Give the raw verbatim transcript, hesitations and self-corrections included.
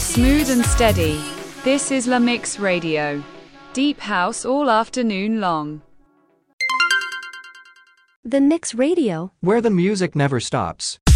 Smooth and steady. This is La Mix Radio. Deep house all afternoon long. The Mix Radio, where the music never stops.